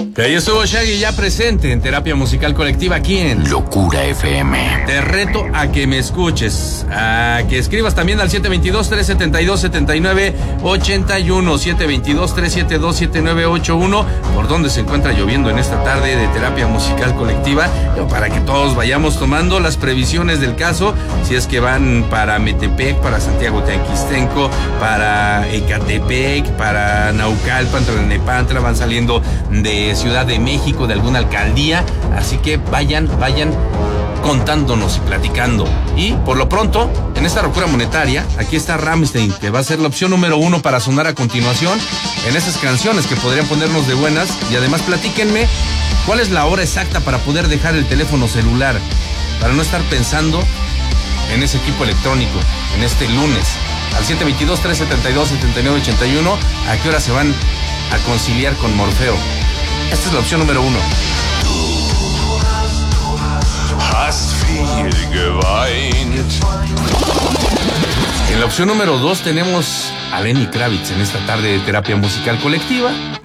Ahí estuvo Shaggy, ya presente en Terapia Musical Colectiva aquí en Locura FM. Te reto a que me escuches, a que escribas también al 722-372-7981, 722-372-7981, por donde se encuentra lloviendo en esta tarde de Terapia Musical Colectiva, para que todos vayamos tomando las previsiones del caso, si es que van para Metepec, para Santiago Tequixtenco, para Ecatepec, para Naucalpan, Tlalnepantla, van saliendo de Ciudad de México, de alguna alcaldía, así que vayan contándonos y platicando. Y por lo pronto, en esta locura monetaria, aquí está Rammstein, que va a ser la opción número 1 para sonar a continuación en esas canciones que podrían ponernos de buenas. Y además platíquenme cuál es la hora exacta para poder dejar el teléfono celular, para no estar pensando en ese equipo electrónico en este lunes. Al 722-372-7981, ¿a qué hora se van a conciliar con Morfeo? Esta es la opción número 1. En la opción número 2 tenemos a Lenny Kravitz en esta tarde de Terapia Musical Colectiva.